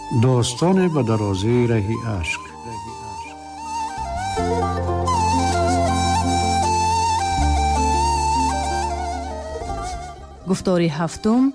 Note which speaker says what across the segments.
Speaker 1: داستان به درازی رهی اشک.
Speaker 2: گفتاری هفتم.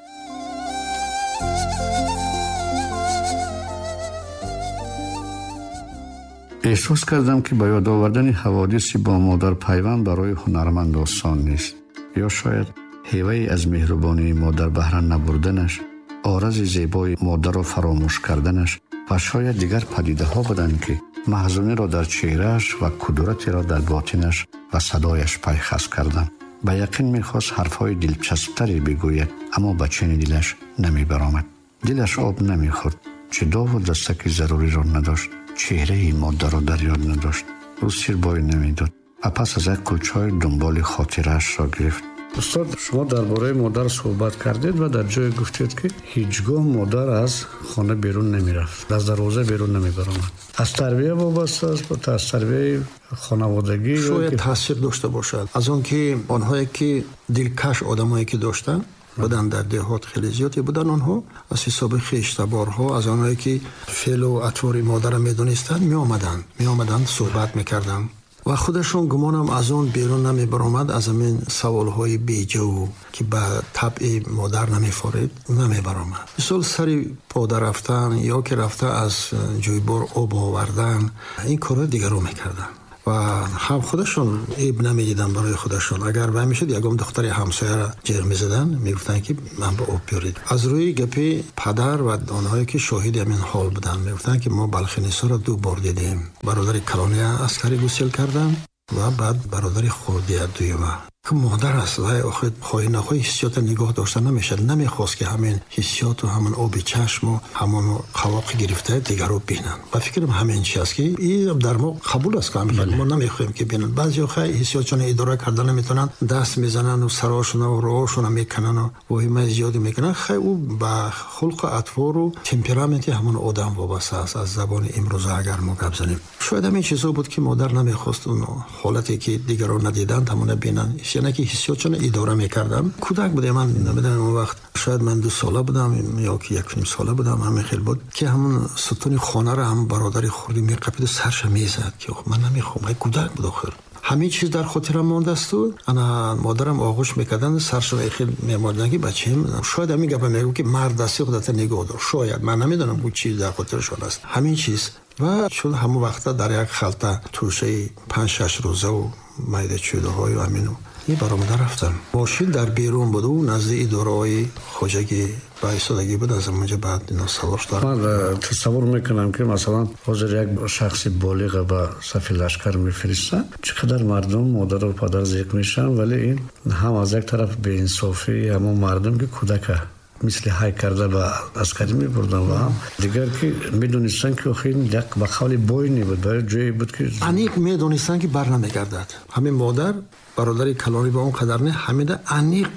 Speaker 1: احساس کردم که با یاد آوردن حوادثی با مادر پیوند برای هنرمند آسان نیست. یا شاید هیوهی از مهربانی مادر بهره نبردنش، عارض زیبای مادر را فراموش کردنش و شاید دیگر پدیده ها بودند که محزونی را در چهرهش و کدورتی را در باطنش و صدایش پیخست کردم. به یقین میخواست حرفهای دلچسبتری بگوید، اما به چین دلش نمی برآمد. دلش آب نمیخورد. چه داو و دستکی ضروری را نداشت. چهره مادر را در یاد نداشت. او سیر بای نمیداد و پس از یک کلچای دنبال خاطرش را گرفت. استاد، شما درباره مادر صحبت کردید و در جای گفتید که هیچگاه مادر از خانه بیرون نمی رفت، از دروازه بیرون نمی برآمد. از تربیه وابسته است، از تربیه خانوادگی
Speaker 3: شاید تاثیر داشته باشد. از اون که آنهایی که دلکش آدمایی که داشتن بودن در دهات خیلی زیادی بودن، آنها از حساب خویشتبارها از آنهایی که فعل و اطوار مادر میدونستند می آمدن صحبت میکردن و خودشون گمانم از اون بیرون نمی برآمد. از همین سوالهای بیجو که به طبع مادر نمیخورید نمی برآمد. مثل سری پادر رفتن یا که رفته از جویبار آب آوردن، این کارها دیگر رو میکردن و هم خودشون عیب نمیدیدن برای خودشون. اگر به میشد یکم دختری همسایه را جر میزدن، میگفتن که من به آب بیارید. از روی گپی پدر و آنهایی که شاهد همین حال بودن میگفتن که ما بلخنیسا را 2 بار دیدیم. برادر کلانی عسکری گسیل کردن و بعد برادر خردی دویمه که مادر است و آخر خواهی نخواهی حسیات نگاه داشتن نمیشه. نمیخواست که همین حسیات و همون آب چشم و همون خواق گرفته دیگر رو بینن. و فکرم همین چی است که این در ما قبول است که ما نمیخوایم که بینن. بعضی خیلی حسیاتشون اداره کردن نمیتونن، دست میزنن و سراشون و راهشون میکنن و وهمه زیادی میکنن. خیلی او به خلق اطوار و تمپرامنت همون آدم وابسته است. از زبان امروزه اگر ما گپ زنیم، شاید همین چیزا بود که مادر نمیخواست اون حالتی که دیگران ندیدن همون بینن، یعنی که حسیاتشون اداره میکردم. کودک بودم، من نمیدونم اون وقت شاید من 2 ساله بودم یا که 1.5 ساله بودم. همین خیلی بود که همون ستون خانه را هم برادری خوردی میقپید و سرش میزد که من نمیخوام. کودک بود آخر. همین چیز در خاطرم مونده است. انا مادرم آغوش میکردن، سرش رو خیلی میماردن که بچه‌م شاید همین گپ میگه که مرد دستی خودت نگاه دار. شاید من نمیدونم اون چیز در خاطرشون است. همین چیز و چون همون وقتا در یک خلطه توشه 5-6 روزه و مایده چوده های و همینو این برآمده رفتم. ماشین در بیرون بود و نزد اداره‌های خواجگی با ایستادگی بود. از اونجا بعد اینا سوارش دارم.
Speaker 1: من تصور میکنم که مثلا حاضر یک شخص بالغ به صف لشکر میفرستن، چقدر مردم مادر و پدر ذکر میشن، ولی این هم از یک طرف به انصافی همون مردم که کودک مثل های کرده به عسکری میبردن و هم دیگر که میدونستن که خیلی یک بخالی بوینی بود، برای جایی بود که
Speaker 3: انیق میدونستن که بر نمیگردد. همین مادر برادر کلانی با اون قدر نه، همیده انیق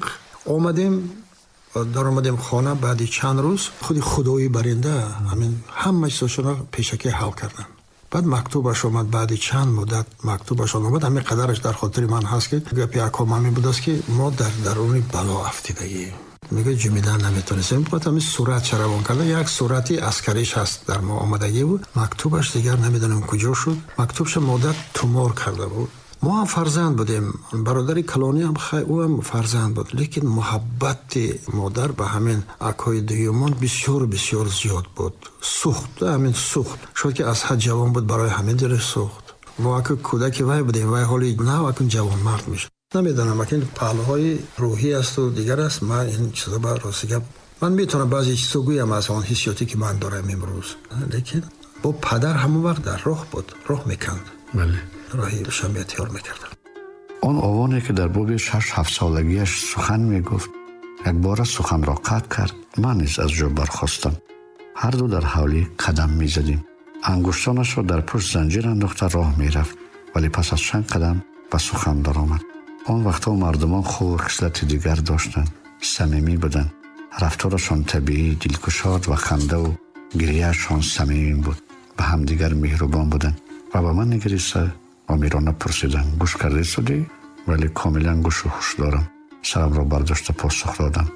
Speaker 3: آمدیم در آمدیم خانه. بعد چند روز خدایی برنده همین همه چیزشون پیشکی حل کردن. بعد مکتوبش آمد، بعد چند مدت مکتوبش آمد. همین قدرش در خاطر من هست که گپی اکاممی بود است که ما در درون بلا افتیدگی میگه جمیدن نمیتونستیم. بعد همین صورت چربان کرده، یک صورتی عسکریش هست در ما آمدگی بود. مکتوبش دیگر نمیدونم کجا شد. مکتوبش مادر تومار کرده بود. ما هم فرزند بودیم، برادری کلانی هم خیلی او هم فرزند بود، لیکن محبت مادر به همین اکای دیومان بسیار بسیار زیاد بود. سوخت، همین سوخت شد که از حد جوان بود، برای همین دلش سوخت. ما اکا کودک وای بودیم، وای حالی نه اکا جوان مرد میشه. نمیدونم اکا این پهلوهای روحی است و دیگر است. من این چیزا با راستگی من میتونم بعضی چیزا گویم از آن حسیاتی که من دارم امروز، لیکن با پدر همون وقت در راه بود، راه میکند.
Speaker 1: بله،
Speaker 3: راهی بشم احتیار میکردم.
Speaker 1: آن آوانی که در باب 6-7 سالگیش سخن میگفت یک بار سخن را قطع کرد. من نیز از جا برخاستم. هر دو در حولی قدم میزدیم. انگشتانش را در پشت زنجیر انداخته راه میرفت، ولی پس از چند قدم به سخن در آمد. آن وقتا مردمان خود خصلت دیگر داشتند، صمیمی بودند. رفتارشان طبیعی، دلگشاد و خنده و گریهشان صمیمی بود. به همدیگر مهربان بودند و به من نگریسته و میرانه پرسیدن گوش کرده شدی؟ ولی کاملا گوش و هوش دارم. سرم را برداشته پاسخ دادم.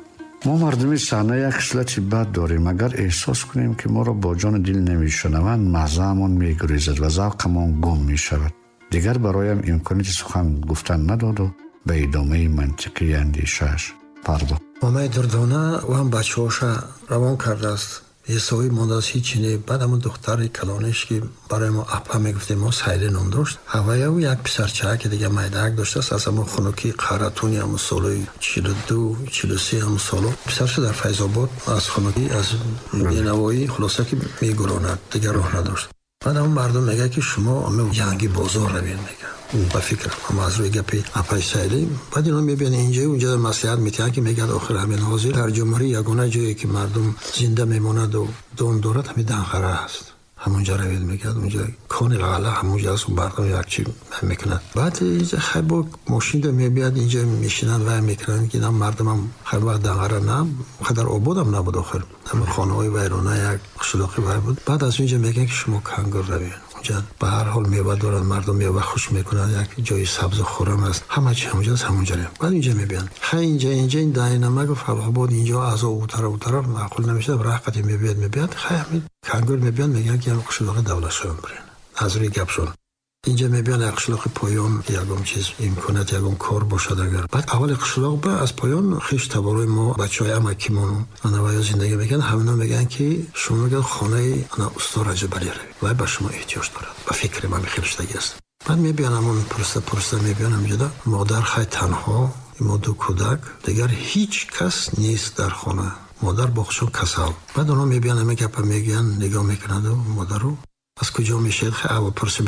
Speaker 1: ما مردمی صحنه یک خصلتی بد داریم. اگر احساس کنیم که ما را با جان دل نمیشنوند، مغزمان میگریزد و ذوقمان گم میشود. دیگر برایم امکانیت سخن گفتن نداد و به ادامه منطقی اندیشش پرداخت.
Speaker 3: مامای دردانه و هم بچه هاشه روان کرده است. حسابی مانده است هیچی نه. بعد همون دختر کلانش که برای ما اپا میگفتیم ما سایله نام داشت، هوای او یک پسرچه که دیگه میدک داشته است. از همون خونوکی قراتونی همون سالوی 42 43 همون سالو پسرچه در فیض آباد از خونوکی از بینوایی خلاصه که میگراند دیگه راه نداشت. بعد همون مردم میگه که شما همه جنگی بازار روین میگه با فکر هم از روی گپی اپای سایلی. بعد اینا میبینن اینجا اونجا مسئله میتیان که میگن آخر همین حاضر در جمهوری یگانه جایی که مردم زنده میموند و دون دارد همین دنخره هست. همونجا روید میگه اونجا کانی لاله همونجا از اون مردم یک چی میکنند. بعد اینجا خیلی با ماشین دو میبیاد اینجا میشینن و میکنن که مردم هم خیلی وقت دنخره نه خدر آباد هم نبود آخر همه خانه های ویرانه یک شلوخی بود. بعد از اینجا میگن که شما کنگر روید. به هر حال میوه دارن مردم میوه خوش میکنن، یک جای سبز خورم است، همه چی همونجاست همونجا. بعد اینجا میبینن خیلی اینجا این داینامه و فرهاد اینجا از اوتر معقول نمیشه. راحتی میبیاد خیلی کنگور میبیان میگن که قشلاق دولت شون برین از روی گپشون. اینجا میبینن قشلاق پایان یگم چیز امکانات یگم کار باشد. اگر بعد اول قشلاق به از پایان خیش تبارای ما بچهای امکیمون انوای زندگی میگن همینا میگن که شما میگن خانه انا استاد رجبلی و به شما احتیاج دارد. با فکر من خیرشتگی است. بعد میبینم اون پرسته میبینم اینجا مادر خیلی تنها، ما دو کودک، دیگر هیچ کس نیست در خانه. مادر بخشون کسال. بعد اونا میبینن میگن نگاه میکنند و مادر رو از کجا میشه خیلی پرسه